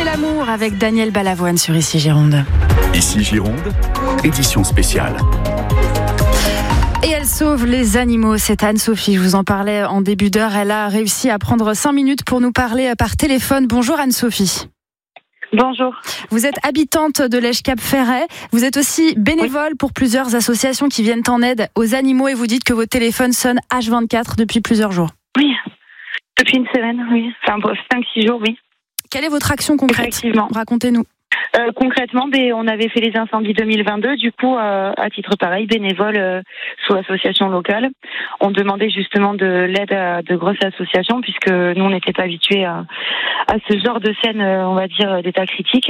l'amour avec Daniel Balavoine sur Ici Gironde. Ici Gironde, édition spéciale. Et elle sauve les animaux, c'est Anne-Sophie, je vous en parlais en début d'heure. Elle a réussi à prendre 5 minutes pour nous parler par téléphone. Bonjour Anne-Sophie. Bonjour. Vous êtes habitante de l'Èche-Cap-Ferret. Vous êtes aussi bénévole pour plusieurs associations qui viennent en aide aux animaux et vous dites que votre téléphone sonne H24 depuis plusieurs jours. Oui, depuis une semaine, oui. Enfin, 5-6 jours, oui. Quelle est votre action concrète ? Effectivement. Racontez-nous. Concrètement, on avait fait les incendies 2022. Du coup, à titre pareil, bénévole sous association locale. On demandait justement de l'aide à de grosses associations puisque nous, on n'était pas habitués à ce genre de scène, on va dire, d'état critique.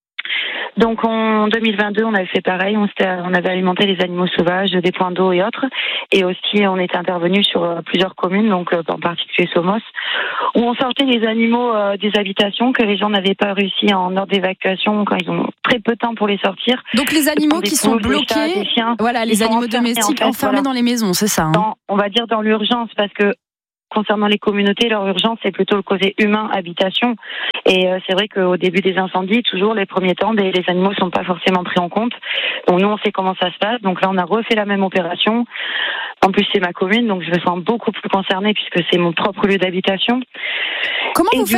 Donc en 2022, on avait fait pareil, on avait alimenté les animaux sauvages, des points d'eau et autres. Et aussi, on était intervenu sur plusieurs communes, donc en particulier Somos, où on sortait les animaux des habitations que les gens n'avaient pas réussi en ordre d'évacuation quand ils ont très peu de temps pour les sortir. Donc les animaux qui sont bloqués, des chiens, voilà, les animaux domestiques enfermés dans les maisons, c'est ça. On va dire dans l'urgence, parce que concernant les communautés, leur urgence, c'est plutôt le côté humain, habitation. Et c'est vrai qu'au début des incendies, toujours les premiers temps, les animaux sont pas forcément pris en compte. Donc nous, on sait comment ça se passe. Donc là, on a refait la même opération. En plus, c'est ma commune, donc je me sens beaucoup plus concernée puisque c'est mon propre lieu d'habitation. Comment vous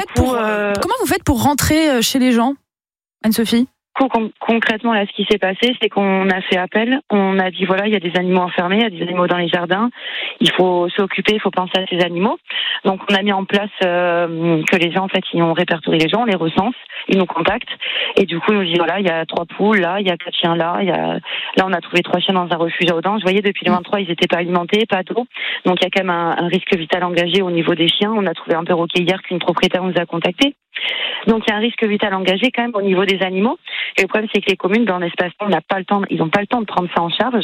faites pour rentrer chez les gens, Anne-Sophie ? Concrètement, là, ce qui s'est passé, c'est qu'on a fait appel. On a dit, voilà, il y a des animaux enfermés, il y a des animaux dans les jardins. Il faut s'occuper, il faut penser à ces animaux. Donc, on a mis en place que les gens, en fait, ils ont répertorié les gens, on les recense, ils nous contactent. Et du coup, ils nous disent, voilà, il y a 3 poules là, il y a 4 chiens là, là, on a trouvé 3 chiens dans un refuge à Audange. Vous voyez, depuis le 23, ils n'étaient pas alimentés, pas d'eau. Donc, il y a quand même un risque vital engagé au niveau des chiens. On a trouvé un perroquet hier qu'une propriétaire nous a contacté. Donc, il y a un risque vital engagé quand même au niveau des animaux. Et le problème, c'est que les communes, dans l'espace-temps, ils n'ont pas le temps de prendre ça en charge.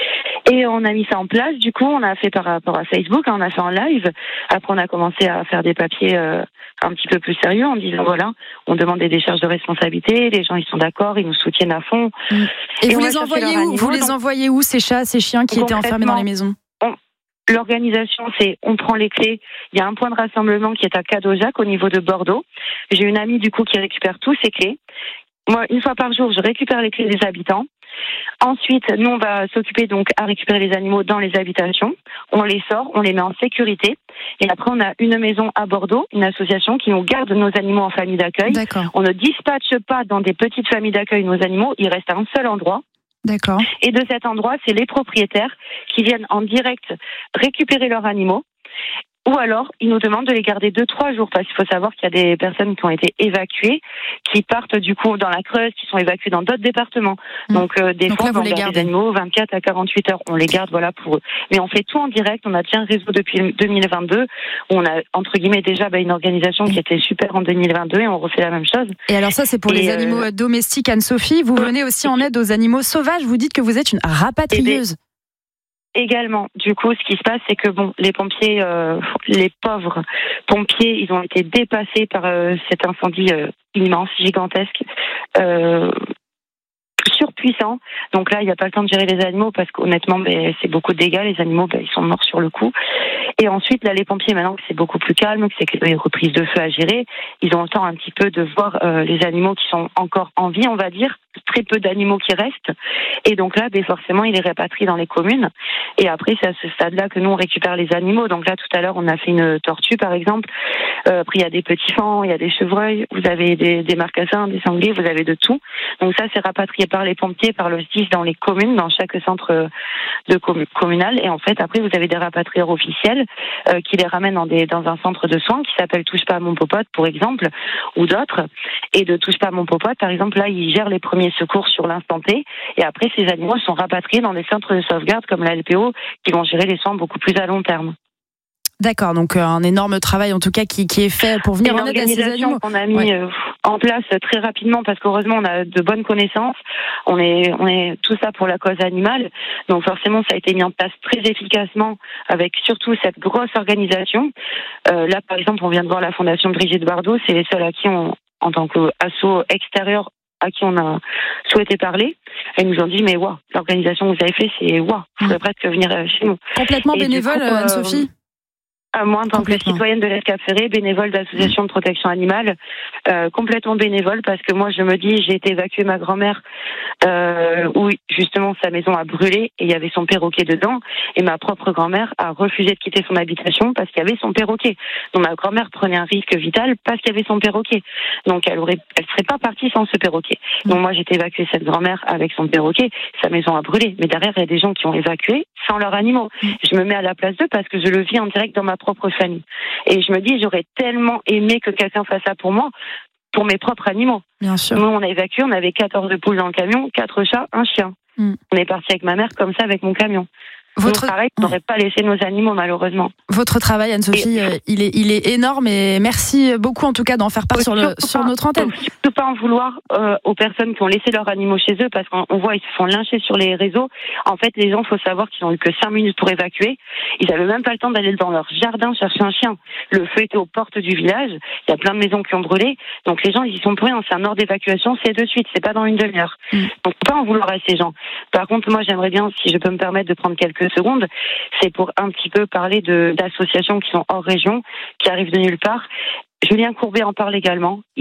Et on a mis ça en place. Du coup, on a fait par rapport à Facebook, on a fait en live. Après, on a commencé à faire des papiers un petit peu plus sérieux en disant, voilà, on demande des décharges de responsabilité. Les gens, ils sont d'accord, ils nous soutiennent à fond. Et vous les envoyez où ? Vous les envoyez où, ces chats, ces chiens qui étaient enfermés dans les maisons ? L'organisation, c'est on prend les clés. Il y a un point de rassemblement qui est à Cadojac au niveau de Bordeaux. J'ai une amie du coup qui récupère tous ces clés. Moi, une fois par jour, je récupère les clés des habitants. Ensuite, nous, on va s'occuper donc à récupérer les animaux dans les habitations. On les sort, on les met en sécurité. Et après, on a une maison à Bordeaux, une association qui nous garde nos animaux en famille d'accueil. D'accord. On ne dispatche pas dans des petites familles d'accueil nos animaux. Ils restent à un seul endroit. D'accord. Et de cet endroit, c'est les propriétaires qui viennent en direct récupérer leurs animaux. Ou alors, ils nous demandent de les garder 2-3 jours, parce qu'il faut savoir qu'il y a des personnes qui ont été évacuées, qui partent du coup dans la Creuse, qui sont évacuées dans d'autres départements. Donc, des fois, on garde les animaux 24 à 48 heures. On les garde, voilà, pour eux. Mais on fait tout en direct. On a déjà un réseau depuis 2022, où on a, entre guillemets, déjà une organisation qui était super en 2022, et on refait la même chose. Et alors ça, c'est pour les animaux domestiques, Anne-Sophie. Vous venez aussi en aide aux animaux sauvages. Vous dites que vous êtes une rapatrieuse. Également, du coup, ce qui se passe, c'est que les pompiers, les pauvres pompiers, ils ont été dépassés par cet incendie immense, gigantesque, surpuissant. Donc là, il n'y a pas le temps de gérer les animaux parce qu'honnêtement, c'est beaucoup de dégâts. Les animaux, ils sont morts sur le coup. Et ensuite, là, les pompiers, maintenant que c'est beaucoup plus calme, que c'est les reprises de feu à gérer, ils ont le temps un petit peu de voir les animaux qui sont encore en vie, on va dire. Très peu d'animaux qui restent. Et donc là, forcément, ils les répatrient dans les communes. Et après, c'est à ce stade-là que nous, on récupère les animaux. Donc là, tout à l'heure, on a fait une tortue, par exemple. Après, il y a des petits fans, il y a des chevreuils, vous avez des marcassins, des sangliers, vous avez de tout. Donc ça, c'est rapatrié par les pompiers, par le SDIS dans les communes, dans chaque centre communal. Et en fait, après, vous avez des rapatrieurs officiels qui les ramènent dans un centre de soins qui s'appelle Touche pas à mon popote, pour exemple, ou d'autres. Et de Touche pas à mon popote, par exemple, là, ils gèrent les premiers secours sur l'instant T. Et après, ces animaux sont rapatriés dans des centres de sauvegarde comme la LPO qui vont gérer les soins beaucoup plus à long terme. D'accord, donc un énorme travail en tout cas qui est fait pour venir en aide à ces animaux. Qu'on a mis en place très rapidement parce qu'heureusement on a de bonnes connaissances. On est tout ça pour la cause animale. Donc forcément ça a été mis en place très efficacement avec surtout cette grosse organisation. Là par exemple on vient de voir la fondation Brigitte Bardot, c'est les seuls à qui on, en tant qu'asso extérieur, à qui on a souhaité parler. Et ils nous ont dit, mais l'organisation que vous avez fait, c'est vous pourrez presque venir chez nous. Complètement bénévole, Anne-Sophie. Moi, en tant que citoyenne de l'Escafferé, bénévole d'association de protection animale, complètement bénévole, parce que moi, je me dis, j'ai été évacuer ma grand-mère, où justement sa maison a brûlé et il y avait son perroquet dedans, et ma propre grand-mère a refusé de quitter son habitation parce qu'il y avait son perroquet. Donc ma grand-mère prenait un risque vital parce qu'il y avait son perroquet. Donc elle serait pas partie sans ce perroquet. Donc moi, j'ai été évacuer cette grand-mère avec son perroquet, sa maison a brûlé. Mais derrière, il y a des gens qui ont évacué sans leurs animaux. Je me mets à la place d'eux parce que je le vis en direct dans ma propre famille. Et je me dis, j'aurais tellement aimé que quelqu'un fasse ça pour moi, pour mes propres animaux. Bien sûr. Nous, on a évacué, on avait 14 poules dans le camion, 4 chats, un chien. On est parti avec ma mère comme ça, avec mon camion. Donc pareil, on n'aurait pas laissé nos animaux, malheureusement. Votre travail, Anne-Sophie, il est énorme, et merci beaucoup en tout cas d'en faire part sur notre antenne. Il ne faut pas en vouloir aux personnes qui ont laissé leurs animaux chez eux, parce qu'on voit, ils se font lyncher sur les réseaux. En fait, les gens, il faut savoir qu'ils n'ont eu que 5 minutes pour évacuer. Ils n'avaient même pas le temps d'aller dans leur jardin chercher un chien. Le feu était aux portes du village, il y a plein de maisons qui ont brûlé, donc les gens, ils y sont pour rien. C'est un ordre d'évacuation, c'est de suite, c'est pas dans une demi-heure. Donc il ne faut pas en vouloir à ces gens. Par contre, moi, j'aimerais bien, si je peux me permettre de prendre quelques secondes, c'est pour un petit peu parler d'associations qui sont hors région, qui arrivent de nulle part. Julien Courbet en parle également.